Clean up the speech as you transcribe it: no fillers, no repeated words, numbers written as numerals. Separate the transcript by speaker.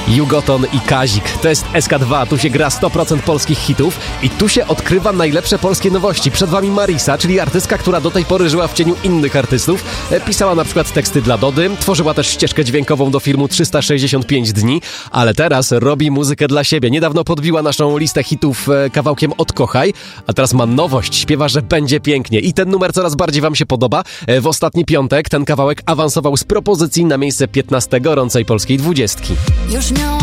Speaker 1: Jugoton i Kazik. To jest SK2, tu się gra 100% polskich hitów i tu się odkrywa najlepsze polskie nowości. Przed wami Marisa, czyli artystka, która do tej pory żyła w cieniu innych artystów. Pisała na przykład teksty dla Dody, tworzyła też ścieżkę dźwiękową do filmu 365 dni, ale teraz robi muzykę dla siebie. Niedawno podbiła naszą listę hitów kawałkiem Odkochaj, a teraz ma nowość, śpiewa, że będzie pięknie i ten numer coraz bardziej wam się podoba. W ostatni piątek ten kawałek awansował z propozycji na miejsce 15 gorącej polskiej 20.
Speaker 2: Już miałam